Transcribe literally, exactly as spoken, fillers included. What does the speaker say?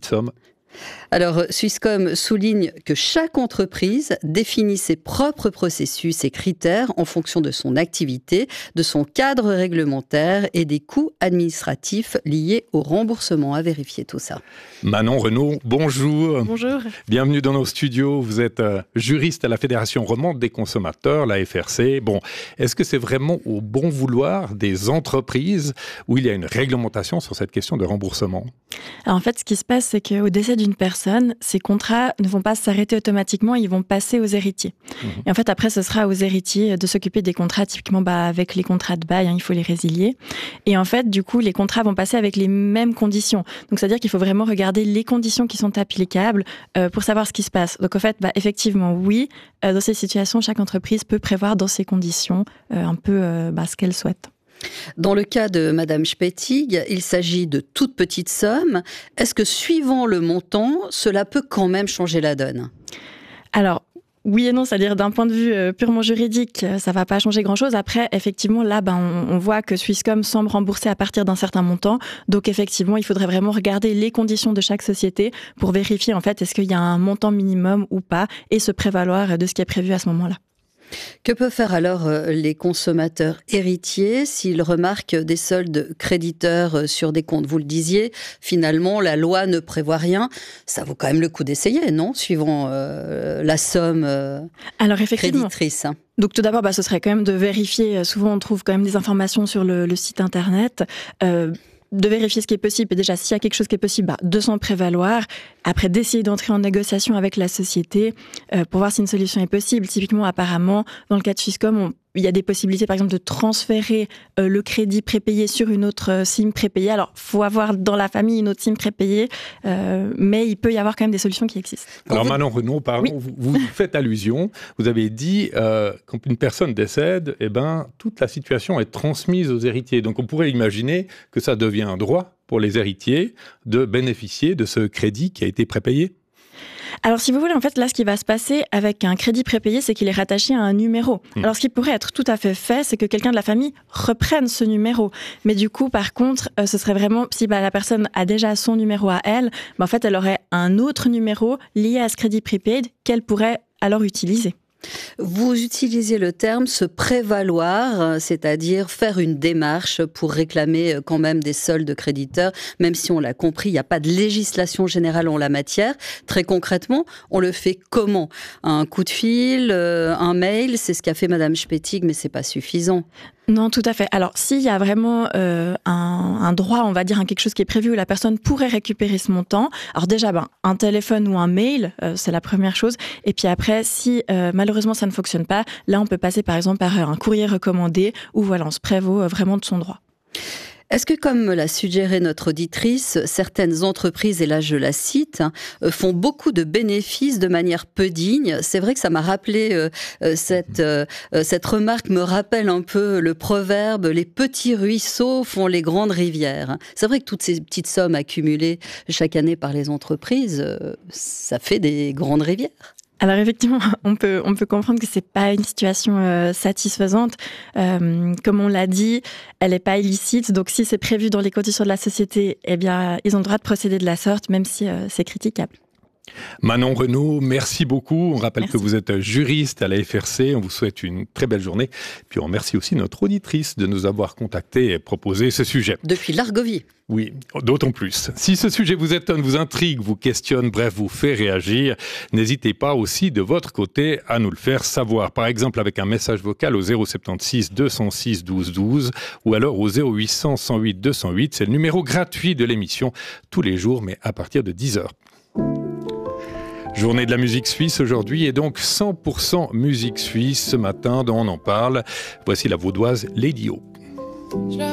petite somme. Alors, Swisscom souligne que chaque entreprise définit ses propres processus et critères en fonction de son activité, de son cadre réglementaire et des coûts administratifs liés au remboursement. À vérifier tout ça. Manon Renaud, bonjour. Bonjour. Bienvenue dans nos studios. Vous êtes euh, juriste à la Fédération romande des consommateurs, la F R C. Bon, est-ce que c'est vraiment au bon vouloir des entreprises où il y a une réglementation sur cette question de remboursement ? Alors en fait, ce qui se passe, c'est qu'au décès d'une personne, ces contrats ne vont pas s'arrêter automatiquement, ils vont passer aux héritiers. Mmh. Et en fait, après, ce sera aux héritiers de s'occuper des contrats, typiquement bah, avec les contrats de bail, hein, il faut les résilier. Et en fait, du coup, les contrats vont passer avec les mêmes conditions. Donc, c'est-à-dire qu'il faut vraiment regarder les conditions qui sont applicables euh, pour savoir ce qui se passe. Donc, en fait, bah, effectivement, oui, euh, dans ces situations, chaque entreprise peut prévoir dans ces conditions euh, un peu euh, bah, ce qu'elle souhaite. Dans le cas de Madame Spettig, il s'agit de toutes petites sommes. Est-ce que suivant le montant, cela peut quand même changer la donne ? Alors, oui et non, c'est-à-dire d'un point de vue euh, purement juridique, ça va pas changer grand-chose. Après, effectivement, là, ben, on, on voit que Swisscom semble rembourser à partir d'un certain montant. Donc, effectivement, il faudrait vraiment regarder les conditions de chaque société pour vérifier, en fait, est-ce qu'il y a un montant minimum ou pas et se prévaloir de ce qui est prévu à ce moment-là. Que peuvent faire alors les consommateurs héritiers s'ils remarquent des soldes créditeurs sur des comptes ? Vous le disiez, finalement, la loi ne prévoit rien. Ça vaut quand même le coup d'essayer, non ? Suivant euh, la somme euh, alors, effectivement. créditrice. Donc tout d'abord, bah, ce serait quand même de vérifier. Souvent, on trouve quand même des informations sur le, le site internet. Euh, de vérifier ce qui est possible, et déjà s'il y a quelque chose qui est possible, bah, de s'en prévaloir, après d'essayer d'entrer en négociation avec la société euh, pour voir si une solution est possible. Typiquement, apparemment, dans le cas de Swisscom, on, il y a des possibilités par exemple de transférer euh, le crédit prépayé sur une autre euh, SIM prépayée. Alors, il faut avoir dans la famille une autre SIM prépayée, euh, mais il peut y avoir quand même des solutions qui existent. Alors vous... Manon Renaud, pardon, oui. vous, vous faites allusion, vous avez dit euh, quand une personne décède, eh ben, toute la situation est transmise aux héritiers. Donc on pourrait imaginer que ça devient un droit pour les héritiers de bénéficier de ce crédit qui a été prépayé. Alors, si vous voulez, en fait, là, ce qui va se passer avec un crédit prépayé, c'est qu'il est rattaché à un numéro. Mmh. Alors, ce qui pourrait être tout à fait fait, c'est que quelqu'un de la famille reprenne ce numéro. Mais du coup, par contre, euh, ce serait vraiment, si bah, la personne a déjà son numéro à elle, bah, en fait, elle aurait un autre numéro lié à ce crédit prepaid qu'elle pourrait alors utiliser. Vous utilisez le terme se prévaloir, c'est-à-dire faire une démarche pour réclamer quand même des soldes créditeurs, même si on l'a compris, il n'y a pas de législation générale en la matière. Très concrètement, on le fait comment ? Un coup de fil, un mail, c'est ce qu'a fait Madame Spettig, mais c'est pas suffisant. Non, tout à fait. Alors, s'il y a vraiment euh, un, un droit, on va dire, un quelque chose qui est prévu où la personne pourrait récupérer ce montant, alors déjà, ben, un téléphone ou un mail, euh, c'est la première chose. Et puis après, si euh, malheureusement ça ne fonctionne pas, là, on peut passer par exemple par un courrier recommandé où voilà, on se prévaut euh, vraiment de son droit. Est-ce que, comme l'a suggéré notre auditrice, certaines entreprises, et là je la cite, hein, font beaucoup de bénéfices de manière peu digne ? C'est vrai que ça m'a rappelé, euh, cette, euh, cette remarque me rappelle un peu le proverbe « les petits ruisseaux font les grandes rivières ». C'est vrai que toutes ces petites sommes accumulées chaque année par les entreprises, euh, ça fait des grandes rivières. Alors effectivement, on peut on peut comprendre que c'est pas une situation euh, satisfaisante. Euh, comme on l'a dit, elle est pas illicite. Donc si c'est prévu dans les conditions de la société, eh bien ils ont le droit de procéder de la sorte, même si euh, c'est critiquable. Manon Renaud, merci beaucoup. On rappelle merci. que vous êtes juriste à la F R C. On vous souhaite une très belle journée. Puis on remercie aussi notre auditrice de nous avoir contactés et proposé ce sujet. Depuis l'Argovie. Oui, d'autant plus. Si ce sujet vous étonne, vous intrigue, vous questionne, bref, vous fait réagir, n'hésitez pas aussi de votre côté à nous le faire savoir. Par exemple, avec un message vocal au zéro sept six deux zéro six douze douze ou alors au zéro huit cents cent huit deux cent huit. C'est le numéro gratuit de l'émission tous les jours, mais à partir de dix heures. Journée de la musique suisse aujourd'hui et donc cent pour cent musique suisse ce matin dont on en parle. Voici la vaudoise Lady O.